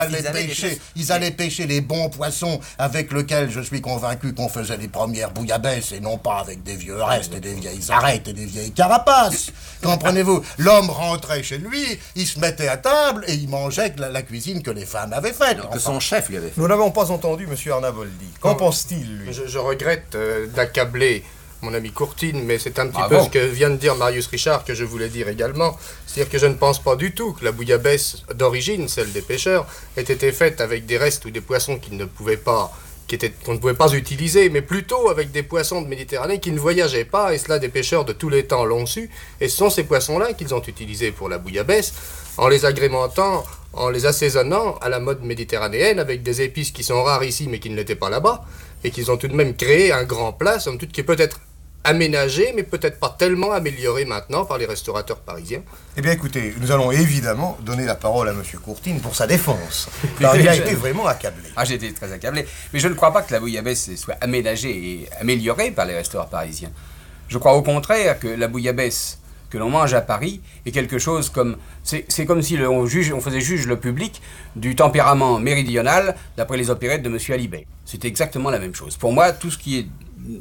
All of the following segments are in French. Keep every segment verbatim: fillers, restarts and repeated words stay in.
Allaient pêcher, ils allaient pêcher les bons poissons avec lesquels je suis convaincu qu'on faisait les premières bouillabaisse et non pas avec des vieux restes et des vieilles arêtes et des vieilles carapaces. Comprenez-vous? L'homme rentrait chez lui, il se mettait à table et il mangeait la, la cuisine que les femmes avaient faite. Que enfin, son chef lui avait fait. Nous n'avons pas entendu M. Arnaboldi. Qu'en pense-t-il, lui? je, je regrette euh, d'accabler mon ami Courtine, mais c'est un petit Bravo. peu ce que vient de dire Marius Richard que je voulais dire également. C'est-à-dire que je ne pense pas du tout que la bouillabaisse d'origine, celle des pêcheurs, ait été faite avec des restes ou des poissons qu'ils ne pouvaient pas, qui étaient, qu'on ne pouvait pas utiliser, mais plutôt avec des poissons de Méditerranée qui ne voyageaient pas, et cela des pêcheurs de tous les temps l'ont su, et ce sont ces poissons-là qu'ils ont utilisés pour la bouillabaisse, en les agrémentant, en les assaisonnant à la mode méditerranéenne, avec des épices qui sont rares ici, mais qui ne l'étaient pas là-bas, et qu'ils ont tout de même créé un grand plat, somme toute, qui peut être aménagé, mais peut-être pas tellement amélioré maintenant par les restaurateurs parisiens. Eh bien, écoutez, nous allons évidemment donner la parole à M. Courtine pour sa défense, car il a été vraiment accablé. Ah, j'ai été très accablé. Mais je ne crois pas que la bouillabaisse soit aménagée et améliorée par les restaurants parisiens. Je crois au contraire que la bouillabaisse que l'on mange à Paris est quelque chose comme... C'est, c'est comme si le, on, juge, on faisait juge le public du tempérament méridional d'après les opérettes de M. Halibet. C'est exactement la même chose. Pour moi, tout ce qui est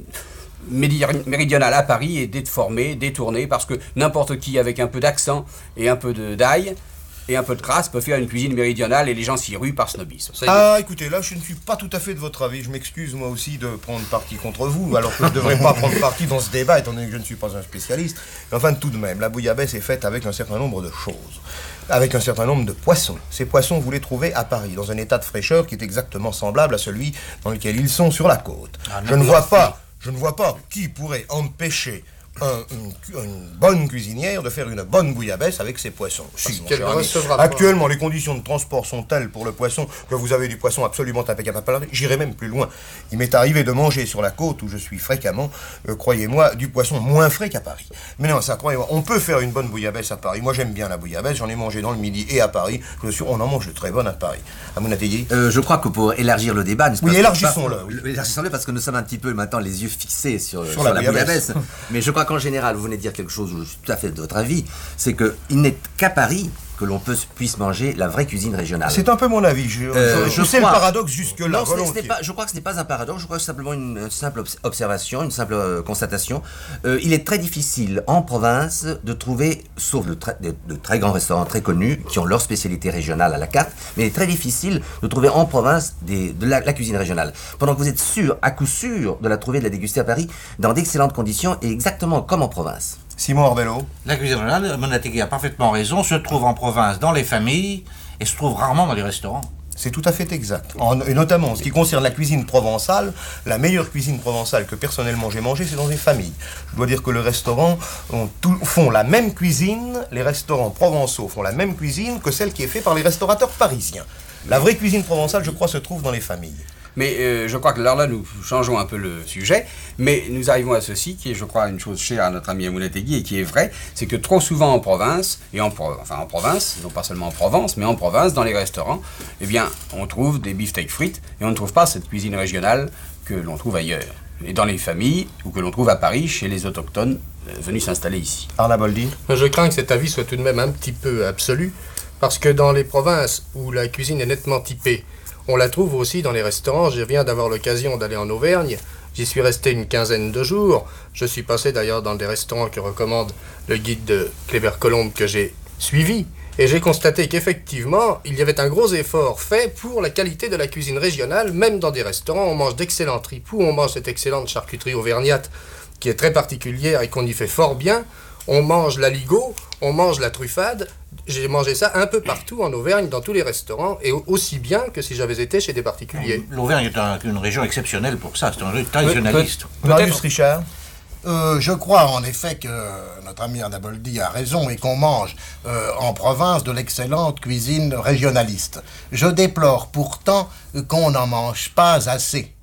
méridional à Paris est déformé, détourné, parce que n'importe qui avec un peu d'accent et un peu de d'ail et un peu de crasse peut faire une cuisine méridionale et les gens s'y ruent par snobisme. Ah, écoutez, là, je ne suis pas tout à fait de votre avis. Je m'excuse, moi aussi, de prendre parti contre vous, alors que je ne devrais pas prendre parti dans ce débat, étant donné que je ne suis pas un spécialiste. Mais enfin, tout de même, la bouillabaisse est faite avec un certain nombre de choses, avec un certain nombre de poissons. Ces poissons, vous les trouvez à Paris, dans un état de fraîcheur qui est exactement semblable à celui dans lequel ils sont sur la côte. Ah, je ne vois pas... Je ne vois pas qui pourrait empêcher un, une, une bonne cuisinière de faire une bonne bouillabaisse avec ses poissons. Si, mon cher ami. Actuellement, les conditions de transport sont telles pour le poisson que vous avez du poisson absolument impeccable à Paris. J'irai même plus loin. Il m'est arrivé de manger sur la côte où je suis fréquemment, euh, croyez-moi, du poisson moins frais qu'à Paris. Mais non, ça, croyez-moi, on peut faire une bonne bouillabaisse à Paris. Moi, j'aime bien la bouillabaisse. J'en ai mangé dans le midi et à Paris. Je suis, on en mange de très bonnes à Paris. À mon atelier. Euh, je crois que pour élargir le débat, oui, élargissons-le. Oui. Élargissons-le parce que nous sommes un petit peu maintenant les yeux fixés sur, sur, sur la, la bouillabaisse. Mais je crois qu'en général, vous venez de dire quelque chose où je suis tout à fait de votre avis, c'est qu'il n'est qu'à Paris que l'on peut, puisse manger la vraie cuisine régionale. C'est un peu mon avis. Je, euh, je, je sais crois... le paradoxe jusque-là. Non, ce n'est, ce n'est pas, je crois que ce n'est pas un paradoxe, je crois que c'est simplement une, une simple observation, une simple euh, constatation. Euh, il est très difficile en province de trouver, sauf de, tra- de, de très grands restaurants très connus qui ont leur spécialité régionale à la carte, mais il est très difficile de trouver en province des, de la, la cuisine régionale. Pendant que vous êtes sûr, à coup sûr, de la trouver, de la déguster à Paris, dans d'excellentes conditions et exactement comme en province. Simon Orbello. La cuisine régionale, Monatégui a parfaitement raison, se trouve en province dans les familles et se trouve rarement dans les restaurants. C'est tout à fait exact. En, et notamment en ce qui concerne la cuisine provençale, la meilleure cuisine provençale que personnellement j'ai mangée, c'est dans les familles. Je dois dire que les restaurants ont tout, font la même cuisine, les restaurants provençaux font la même cuisine que celle qui est faite par les restaurateurs parisiens. La vraie cuisine provençale, je crois, se trouve dans les familles. Mais euh, je crois que là, là, nous changeons un peu le sujet, mais nous arrivons à ceci, qui est, je crois, une chose chère à notre ami Amounategui et qui est vrai, c'est que trop souvent en province, et en, pro- enfin, en province, non pas seulement en Provence, mais en province, dans les restaurants, eh bien, on trouve des beefsteaks frites et on ne trouve pas cette cuisine régionale que l'on trouve ailleurs. Et dans les familles, ou que l'on trouve à Paris, chez les autochtones euh, venus s'installer ici. Arnaboldi. Je crains que cet avis soit tout de même un petit peu absolu, parce que dans les provinces où la cuisine est nettement typée, on la trouve aussi dans les restaurants. Je viens d'avoir l'occasion d'aller en Auvergne. J'y suis resté une quinzaine de jours. Je suis passé d'ailleurs dans des restaurants que recommande le guide de Kléber Colombe que j'ai suivi. Et j'ai constaté qu'effectivement, il y avait un gros effort fait pour la qualité de la cuisine régionale. Même dans des restaurants, on mange d'excellents ripoux, on mange cette excellente charcuterie auvergnate qui est très particulière et qu'on y fait fort bien. On mange l'aligot, on mange la truffade. J'ai mangé ça un peu partout en Auvergne, dans tous les restaurants, et aussi bien que si j'avais été chez des particuliers. L'Auvergne est un, une région exceptionnelle pour ça, c'est un région traditionnaliste. Pe- Marius Richard. Euh, je crois en effet que notre ami Arnaboldi a raison et qu'on mange euh, en province de l'excellente cuisine régionaliste. Je déplore pourtant qu'on n'en mange pas assez.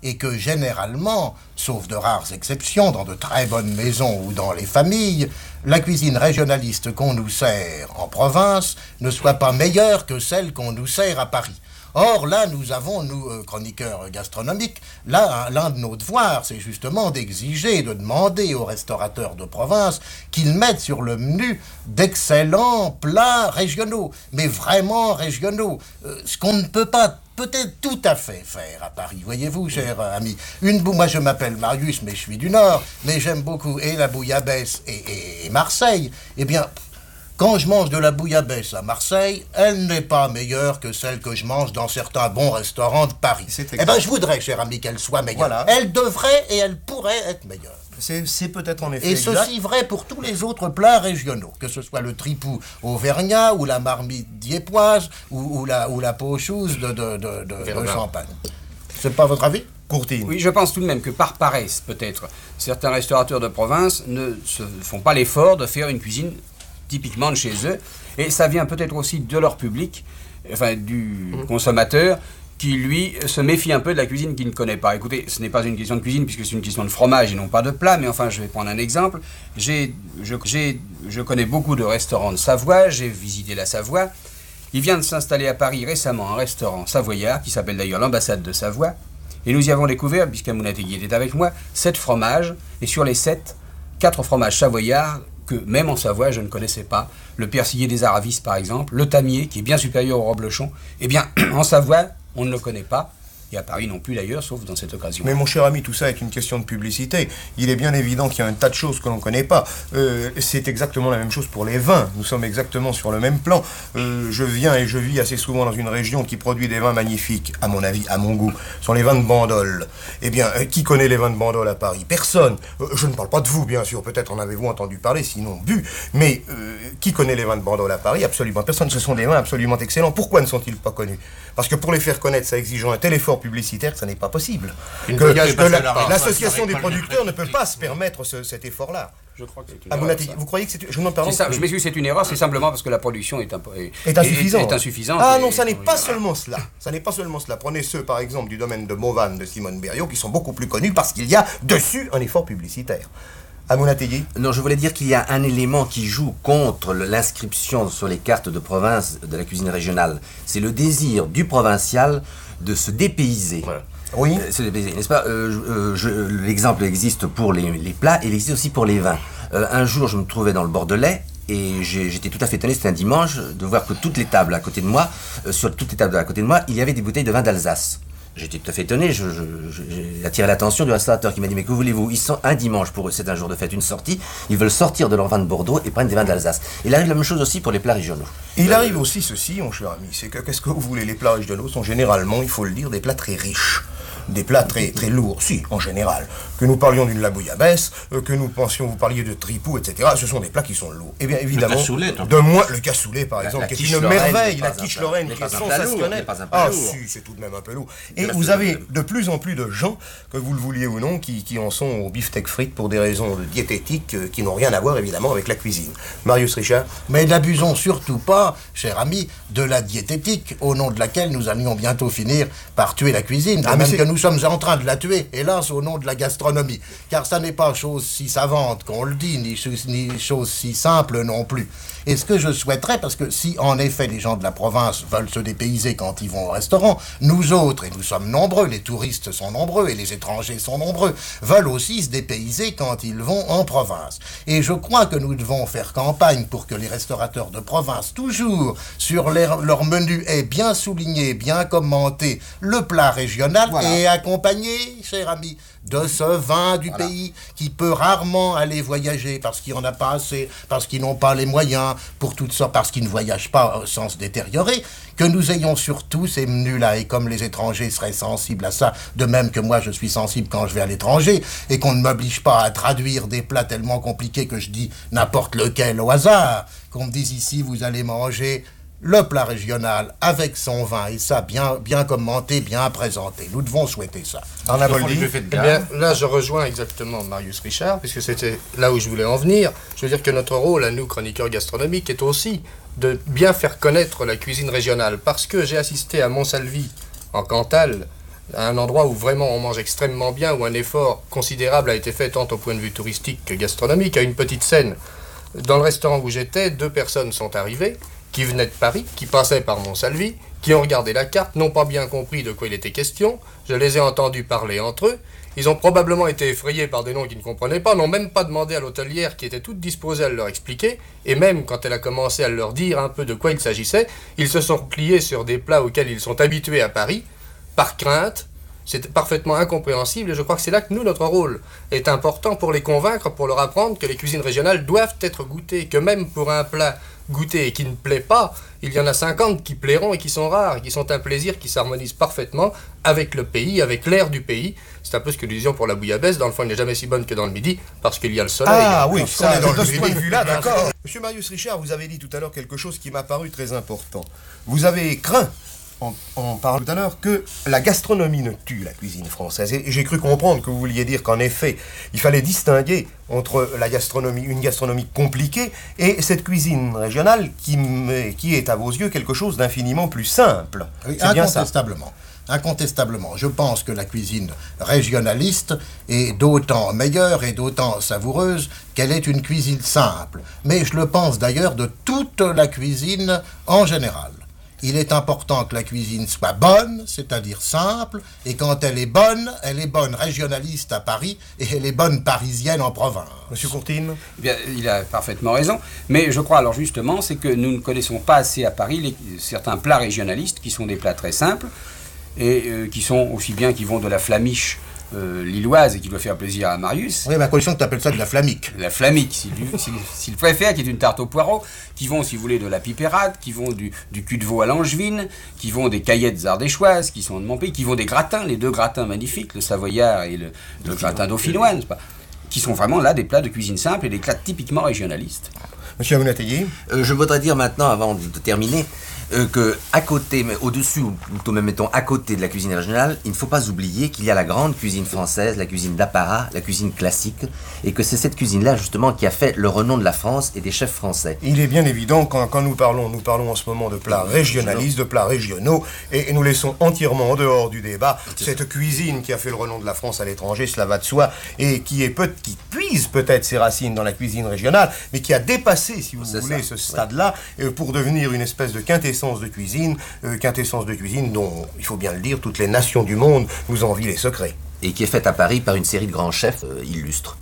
et que généralement, sauf de rares exceptions, dans de très bonnes maisons ou dans les familles, la cuisine régionaliste qu'on nous sert en province ne soit pas meilleure que celle qu'on nous sert à Paris. Or, là, nous avons, nous, euh, chroniqueurs gastronomiques, là, l'un de nos devoirs, c'est justement d'exiger, de demander aux restaurateurs de province qu'ils mettent sur le menu d'excellents plats régionaux, mais vraiment régionaux, euh, ce qu'on ne peut pas peut-être tout à fait faire à Paris, voyez-vous, cher euh, ami. Une bou moi, je m'appelle Marius, mais je suis du Nord, mais j'aime beaucoup et la bouillabaisse et, et, et Marseille. Eh bien, quand je mange de la bouillabaisse à Marseille, elle n'est pas meilleure que celle que je mange dans certains bons restaurants de Paris. Eh bien, je voudrais, cher ami, qu'elle soit meilleure. Voilà. Elle devrait et elle pourrait être meilleure. C'est peut-être en effet Et exact. ceci vrai pour tous les autres plats régionaux, que ce soit le tripou auvergnat, ou la marmite diepoise, ou, ou, la, ou la pochouse de, de, de, de, de Champagne. C'est pas votre avis ? Courtine. Oui, je pense tout de même que par paresse, peut-être, certains restaurateurs de province ne se font pas l'effort de faire une cuisine typiquement de chez eux, et ça vient peut-être aussi de leur public, enfin du mmh. consommateur, qui lui se méfie un peu de la cuisine qu'il ne connaît pas. Écoutez, ce n'est pas une question de cuisine puisque c'est une question de fromage et non pas de plat, mais enfin je vais prendre un exemple. J'ai, je, j'ai, je connais beaucoup de restaurants de Savoie, j'ai visité la Savoie. Il vient de s'installer à Paris récemment un restaurant savoyard qui s'appelle d'ailleurs l'ambassade de Savoie, et nous y avons découvert, puisqu'Amounategui était avec moi, sept fromages, et sur les sept, quatre fromages savoyards que même en Savoie, je ne connaissais pas. Le persillé des Aravis, par exemple, le tamier, qui est bien supérieur au reblochon. Eh bien, en Savoie, on ne le connaît pas. Et à Paris non plus d'ailleurs, sauf dans cette occasion. Mais mon cher ami, tout ça est une question de publicité. Il est bien évident qu'il y a un tas de choses que l'on ne connaît pas. Euh, c'est exactement la même chose pour les vins. Nous sommes exactement sur le même plan. Euh, je viens et je vis assez souvent dans une région qui produit des vins magnifiques, à mon avis, à mon goût. Ce sont les vins de Bandol. Eh bien, euh, qui connaît les vins de Bandol à Paris? Personne. Euh, je ne parle pas de vous, bien sûr. Peut-être en avez-vous entendu parler, sinon bu. Mais euh, qui connaît les vins de Bandol à Paris? Absolument personne. Ce sont des vins absolument excellents. Pourquoi ne sont-ils pas connus? Parce que pour les faire connaître, ça exige un tel effort publicitaire que ça n'est pas possible. Que, que, que la, l'association des producteurs ne peut pas se permettre ce, cet effort-là. Je crois que c'est une ah, erreur. Vous croyez que c'est... Je, non, pardon, ça, je m'excuse, c'est une erreur, c'est simplement parce que la production est, un, est, est, insuffisante. est, est insuffisante. Ah et, non, ça n'est et, pas et, seulement cela. Ça n'est pas seulement cela. Prenez ceux, par exemple, du domaine de Mauvanne de Simone Berriot, qui sont beaucoup plus connus parce qu'il y a dessus un effort publicitaire. Amounategui? Non, je voulais dire qu'il y a un élément qui joue contre l'inscription sur les cartes de province de la cuisine régionale. C'est le désir du provincial de se dépayser. Voilà. Oui. Euh, se dépayser, n'est-ce pas? euh, je, L'exemple existe pour les, les plats et il existe aussi pour les vins. Euh, un jour, je me trouvais dans le Bordelais et j'étais tout à fait étonné, c'était un dimanche, de voir que toutes les tables à côté de moi, euh, sur toutes les tables à côté de moi, il y avait des bouteilles de vin d'Alsace. J'étais tout à fait étonné, je, je, je, j'ai attiré l'attention du restaurateur qui m'a dit « Mais que voulez-vous ? Ils sont un dimanche pour eux, c'est un jour de fête, une sortie, ils veulent sortir de leur vin de Bordeaux et prennent des vins d'Alsace. » Il arrive la même chose aussi pour les plats régionaux. Il euh, arrive aussi ceci, mon cher ami, c'est que, qu'est-ce que vous voulez, les plats régionaux sont généralement, il faut le dire, des plats très riches. Des plats très, très lourds, si, en général. Que nous parlions d'une la bouillabaisse, euh, que nous pensions, vous parliez de tripou, et cetera. Ce sont des plats qui sont lourds. Et bien évidemment, le cassoulet, de moins, le cassoulet par la, exemple, la qui est une merveille, la quiche Lorraine, qui est sensationnelle. Ah si, c'est tout de même un peu lourd. Et vous avez de plus en plus de gens, que vous le vouliez ou non, qui, qui en sont au beefsteak frites pour des raisons de diététiques euh, qui n'ont rien à voir évidemment avec la cuisine. Marius Richard? Mais n'abusons surtout pas, cher ami, de la diététique, au nom de laquelle nous allions bientôt finir par tuer la cuisine, ah, même que nous sommes en train de la tuer, hélas, au nom de la gastronomie. Car ça n'est pas chose si savante qu'on le dit, ni, ni chose si simple non plus. Et ce que je souhaiterais, parce que si en effet les gens de la province veulent se dépayser quand ils vont au restaurant, nous autres, et nous sommes nombreux, les touristes sont nombreux et les étrangers sont nombreux, veulent aussi se dépayser quand ils vont en province. Et je crois que nous devons faire campagne pour que les restaurateurs de province, toujours sur leur, leur menu, aient bien souligné, bien commenté le plat régional, voilà. Et accompagné, cher ami, de ce vin du voilà. Pays qui peut rarement aller voyager parce qu'il n'y en a pas assez, parce qu'ils n'ont pas les moyens, pour toutes sortes, parce qu'ils ne voyagent pas sans se détériorer, que nous ayons surtout ces menus-là. Et comme les étrangers seraient sensibles à ça, de même que moi je suis sensible quand je vais à l'étranger, et qu'on ne m'oblige pas à traduire des plats tellement compliqués que je dis n'importe lequel au hasard, qu'on me dise ici vous allez manger le plat régional avec son vin, et ça bien, bien commenté, bien présenté. Nous devons souhaiter ça. Arnaud Boldy. Eh bien, là, je rejoins exactement Marius Richard, puisque c'était là où je voulais en venir. Je veux dire que notre rôle, à nous, chroniqueurs gastronomiques, est aussi de bien faire connaître la cuisine régionale, parce que j'ai assisté à Montsalvi, en Cantal, un endroit où vraiment on mange extrêmement bien, où un effort considérable a été fait tant au point de vue touristique que gastronomique. À une petite scène, dans le restaurant où j'étais, deux personnes sont arrivées, qui venaient de Paris, qui passaient par Montsalvi, qui ont regardé la carte, n'ont pas bien compris de quoi il était question. Je les ai entendus parler entre eux. Ils ont probablement été effrayés par des noms qu'ils ne comprenaient pas, n'ont même pas demandé à l'hôtelière qui était toute disposée à leur expliquer, et même quand elle a commencé à leur dire un peu de quoi il s'agissait, ils se sont pliés sur des plats auxquels ils sont habitués à Paris, par crainte. C'est parfaitement incompréhensible et je crois que c'est là que nous, notre rôle est important pour les convaincre, pour leur apprendre que les cuisines régionales doivent être goûtées, que même pour un plat goûté et qui ne plaît pas, il y en a cinquante qui plairont et qui sont rares, qui sont un plaisir, qui s'harmonisent parfaitement avec le pays, avec l'air du pays. C'est un peu ce que nous disions pour la bouillabaisse, dans le fond elle n'est jamais si bonne que dans le midi, parce qu'il y a le soleil. Ah oui, Parce ça, qu'on est dans de le ce midi. point de vue-là, d'accord. Monsieur Marius Richard, vous avez dit tout à l'heure quelque chose qui m'a paru très important. Vous avez craint, en, en parlant tout à l'heure, que la gastronomie ne tue la cuisine française. Et j'ai cru comprendre que vous vouliez dire qu'en effet, il fallait distinguer entre la gastronomie, une gastronomie compliquée, et cette cuisine régionale qui, qui est à vos yeux quelque chose d'infiniment plus simple. Oui, C'est bien ça. incontestablement. Incontestablement. Je pense que la cuisine régionaliste est d'autant meilleure et d'autant savoureuse qu'elle est une cuisine simple. Mais je le pense d'ailleurs de toute la cuisine en général. Il est important que la cuisine soit bonne, c'est-à-dire simple, et quand elle est bonne, elle est bonne régionaliste à Paris et elle est bonne parisienne en province. Monsieur Courtine? Eh bien, il a parfaitement raison, mais je crois alors justement, c'est que nous ne connaissons pas assez à Paris les, certains plats régionalistes qui sont des plats très simples et euh, qui sont aussi bien, qui vont de la flamiche euh, lilloise et qui doit faire plaisir à Marius. Oui, mais à condition que tu appelles ça de la flamique. La flamique, s'il s'il, s'il préfère, qui est une tarte au poireau, qui vont, si vous voulez, de la pipérade, qui vont du, du cul de veau à l'angevine, qui vont des caillettes ardéchoises, qui sont de mon pays, qui vont des gratins, les deux gratins magnifiques, le savoyard et le, le gratin dauphinois, n'est-ce pas, qui sont vraiment là des plats de cuisine simple et des plats typiquement régionalistes. Monsieur Amounatégui? Euh, je voudrais dire maintenant, avant de, de terminer, euh, que à côté, mais au-dessus, ou plutôt même mettons à côté de la cuisine régionale, il ne faut pas oublier qu'il y a la grande cuisine française, la cuisine d'apparat, la cuisine classique, et que c'est cette cuisine-là justement qui a fait le renom de la France et des chefs français. Il est bien évident quand, quand nous parlons, nous parlons en ce moment de plats régionalistes, de plats régionaux, et, et nous laissons entièrement en dehors du débat cette cuisine qui a fait le renom de la France à l'étranger, cela va de soi, et qui est peut, qui puise peut-être ses racines dans la cuisine régionale, mais qui a dépassé, si vous C'est voulez, ça, ce stade-là, euh, pour devenir une espèce de quintessence de cuisine, euh, quintessence de cuisine dont, il faut bien le dire, toutes les nations du monde nous envient les secrets. Et qui est faite à Paris par une série de grands chefs euh, illustres.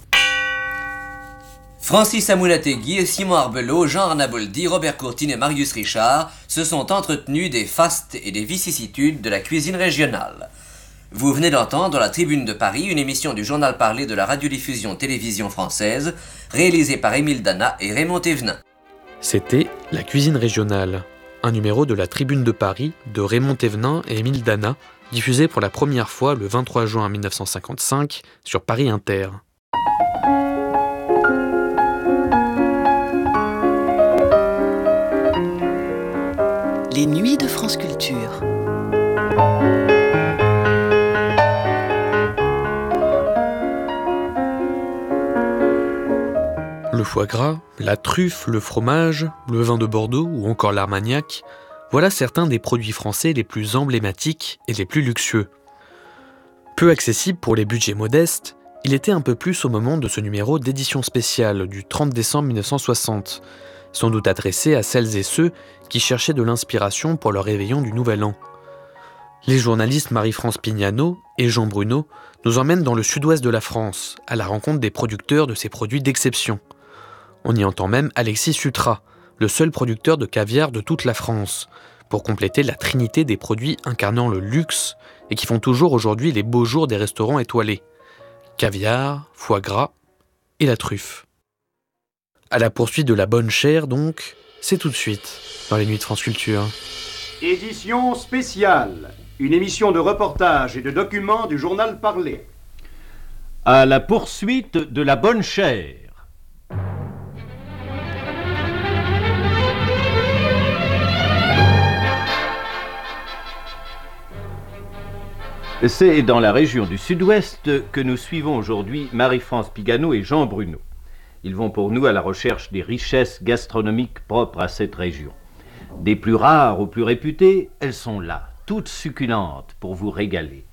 Francis Amounatégui, Simon Arbelot, Jean Arnaboldi, Robert Courtine et Marius Richard se sont entretenus des fastes et des vicissitudes de la cuisine régionale. Vous venez d'entendre La Tribune de Paris, une émission du journal parlé de la radiodiffusion télévision française, réalisée par Émile Dana et Raymond Thévenin. C'était La cuisine régionale, un numéro de La Tribune de Paris de Raymond Thévenin et Émile Dana, diffusé pour la première fois le vingt-trois juin mille neuf cent cinquante-cinq sur Paris Inter. Les nuits de France Culture. Le foie gras, la truffe, le fromage, le vin de Bordeaux ou encore l'armagnac, voilà certains des produits français les plus emblématiques et les plus luxueux. Peu accessible pour les budgets modestes, il était un peu plus au moment de ce numéro d'édition spéciale du trente décembre mille neuf cent soixante, sans doute adressé à celles et ceux qui cherchaient de l'inspiration pour leur réveillon du Nouvel An. Les journalistes Marie-France Pignano et Jean Bruno nous emmènent dans le sud-ouest de la France, à la rencontre des producteurs de ces produits d'exception. On y entend même Alexis Sutrat, le seul producteur de caviar de toute la France, pour compléter la trinité des produits incarnant le luxe et qui font toujours aujourd'hui les beaux jours des restaurants étoilés. Caviar, foie gras et la truffe. À la poursuite de la bonne chair, donc, c'est tout de suite dans les Nuits de France Culture. Édition spéciale, une émission de reportage et de documents du journal parlé. À la poursuite de la bonne chair. C'est dans la région du Sud-Ouest que nous suivons aujourd'hui Marie-France Pignano et Jean Bruno. Ils vont pour nous à la recherche des richesses gastronomiques propres à cette région. Des plus rares aux plus réputées, elles sont là, toutes succulentes pour vous régaler.